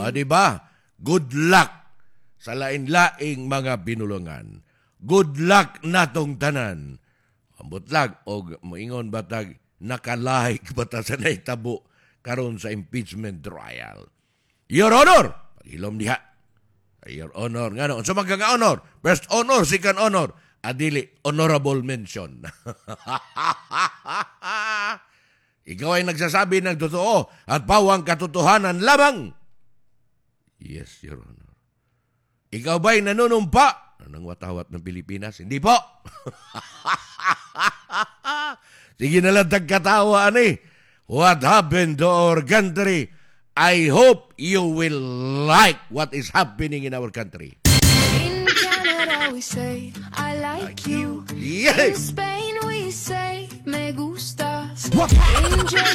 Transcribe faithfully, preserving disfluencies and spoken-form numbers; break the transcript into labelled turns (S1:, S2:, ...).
S1: O, di ba? Good luck sa lain-laing mga binulungan. Good luck natong tanan. Ambutlag, o moingon batag, nakalahik bata sa naitabo karon sa impeachment trial. Your Honor, paghilom diha. Your Honor, nga no, so magkang honor, first honor, second honor, adili, honorable mention. Ikaw ay nagsasabi ng totoo at pawang katotohanan lamang. Yes, Your Honor. Ikaw ba'y nanunumpa ng watawat ng Pilipinas? Hindi po. Sige na lang tagkatawa, ani. What happened to our country? I hope you will like what is happening in our country.
S2: In Canada we say, I like you.
S1: Yes!
S2: In Spain we say, me gustas.
S1: What?
S2: In Germany